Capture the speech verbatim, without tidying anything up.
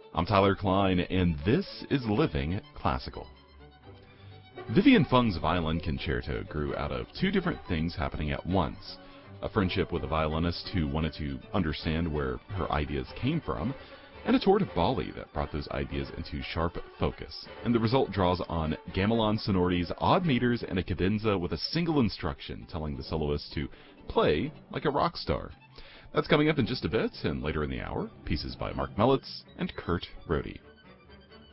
I'm Tyler Klein, and this is Living Classical. Vivian Fung's violin concerto grew out of two different things happening at once. A friendship with a violinist who wanted to understand where her ideas came from, and a tour to Bali that brought those ideas into sharp focus. And the result draws on gamelan sonorities, odd meters, and a cadenza with a single instruction telling the soloist to play like a rock star. That's coming up in just a bit, and later in the hour, pieces by Mark Mellitz and Kurt Rohde.